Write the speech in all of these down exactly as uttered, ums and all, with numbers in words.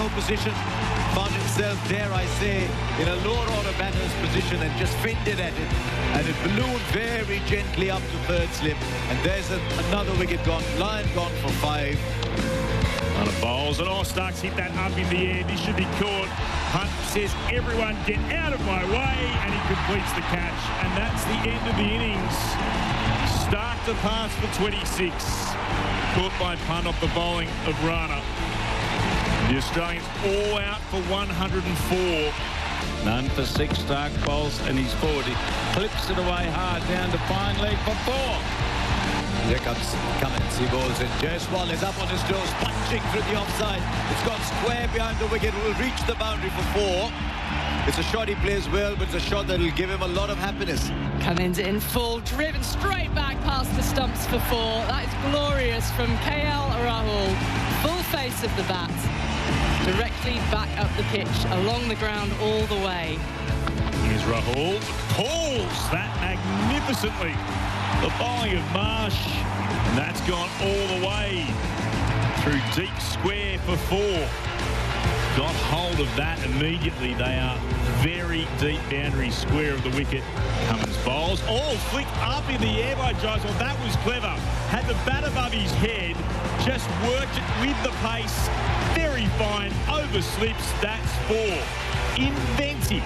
no position, found himself, dare I say, in a lower order batter's position and just fended at it. And it ballooned very gently up to third slip. And there's a, another wicket gone. Lyon gone for five. On a bowls, and all Starks hit that up in the air. This should be caught. Hunt says, everyone get out of my way, and he completes the catch. And that's the end of the innings. Stark to pass for twenty-six. Caught by Punt off the bowling of Rana. The Australians all out for one hundred four. None for six. Stark bowls, and he's forward. He clips it away hard down to fine leg for four. Here comes Cummins, he bowls in. Jaiswal is up on his toes, punching through the offside. It's gone square behind the wicket. Will reach the boundary for four. It's a shot he plays well, but it's a shot that will give him a lot of happiness. Cummins in full, driven straight back past the stumps for four. That is glorious from K L Rahul. Full face of the bat. Directly back up the pitch, along the ground all the way. Here's Rahul. Pulls that magnificently. The bowling of Marsh, and that's gone all the way through deep square for four. Got hold of that immediately. They are very deep boundary square of the wicket. Cummins bowls, all flicked up in the air by Jaiswal. That was clever. Had the bat above his head, just worked it with the pace. Very fine, overslips, that's four. Inventive.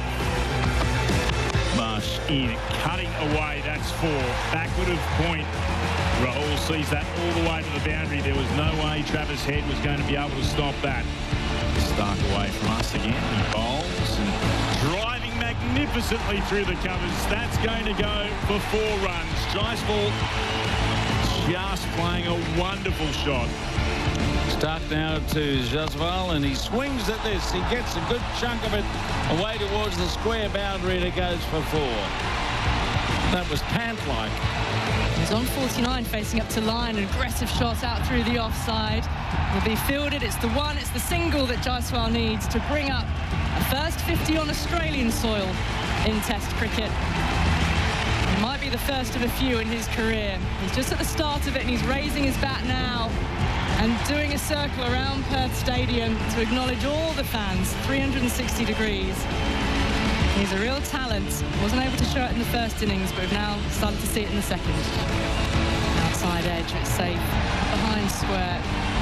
Marsh in, cutting away, that's four. Backward of point. Rahul sees that all the way to the boundary. There was no way Travis Head was going to be able to stop that. Stark away from us again. He bowls and driving magnificently through the covers. That's going to go for four runs. Jaiswal just playing a wonderful shot. Stark now to Jaiswal, and he swings at this. He gets a good chunk of it away towards the square boundary, and it goes for four. That was Pant-like. He's on forty-nine, facing up to line. An aggressive shot out through the offside. Will be fielded. It's the one, it's the single that Jaiswal needs to bring up a first fifty on Australian soil in Test cricket. It might be the first of a few in his career. He's just at the start of it, and he's raising his bat now and doing a circle around Perth Stadium to acknowledge all the fans, three hundred sixty degrees. He's a real talent. Wasn't able to show it in the first innings, but we've now started to see it in the second. Outside edge, it's safe. Behind square.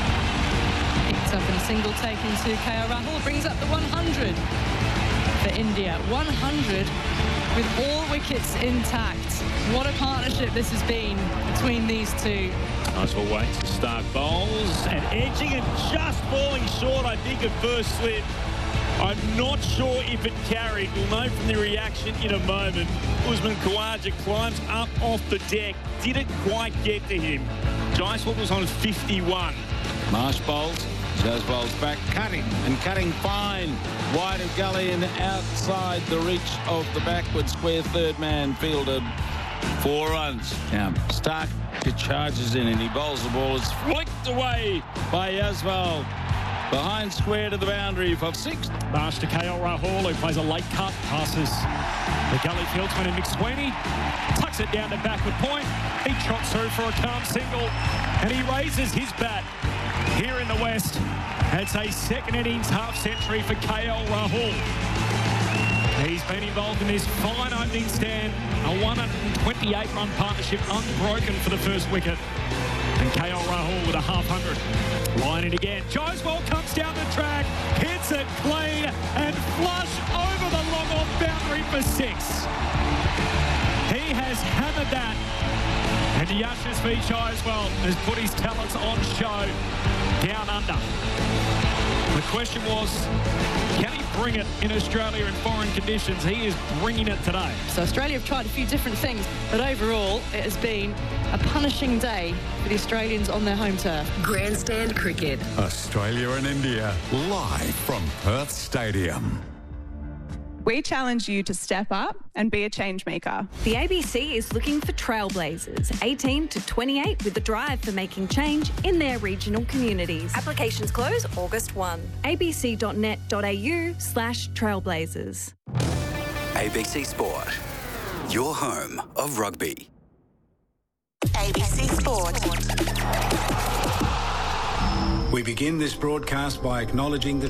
Picked up in a single taken to K L Rahul. Brings up the one hundred for India. one hundred with all wickets intact. What a partnership this has been between these two. Jaiswal waits to start bowls and edging and just falling short, I think, at first slip. I'm not sure if it carried. We'll know from the reaction in a moment. Usman Khawaja climbs up off the deck. Didn't quite get to him. Jaiswal was on fifty-one. Marsh bowls. Jaiswal's back, cutting and cutting fine. Wide of gully and outside the reach of the backward square. Third man fielded. Four runs. Now Stark charges in and he bowls the ball. It's flicked away by Jaiswal. Behind square to the boundary for six. Marsh to K L Rahul, who plays a late cut. Passes the gully fieldsman in McSweeney. Tucks it down to backward point. He trots through for a calm single. And he raises his bat here in the West. It's a second innings half century for K L Rahul. He's been involved in this fine opening stand. A one hundred twenty-eight run partnership unbroken for the first wicket. And K L Rahul with a half hundred. Line it again. Jaiswal comes down the track, hits it clean and flush over the long off boundary for six. He has hammered that. And Yashasvi Jaiswal has put his talents on show down under. The question was, can he bring it in Australia in foreign conditions? He is bringing it today. So Australia have tried a few different things, but overall it has been a punishing day for the Australians on their home turf. Grandstand cricket. Australia and India, live from Perth Stadium. We challenge you to step up and be a change maker. The A B C is looking for trailblazers, eighteen to twenty-eight, with a drive for making change in their regional communities. Applications close August first. abc.net.au slash trailblazers. A B C Sport, your home of rugby. A B C Sport. We begin this broadcast by acknowledging the